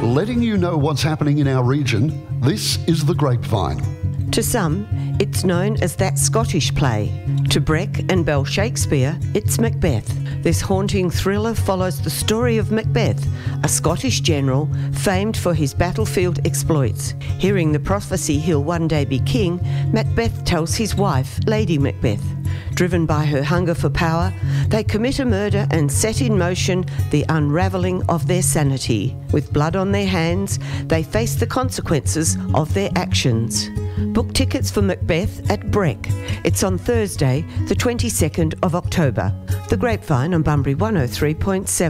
Letting you know what's happening in our region, this is The Grapevine. To some, it's known as That Scottish Play. To Breck and Bell Shakespeare, it's Macbeth. This haunting thriller follows the story of Macbeth, a Scottish general famed for his battlefield exploits. Hearing the prophecy he'll one day be king, Macbeth tells his wife, Lady Macbeth. Driven by her hunger for power, they commit a murder and set in motion the unravelling of their sanity. With blood on their hands, they face the consequences of their actions. Book tickets for Macbeth at Breck. It's on Thursday, the 22nd of October. The Grapevine on Bunbury 103.7.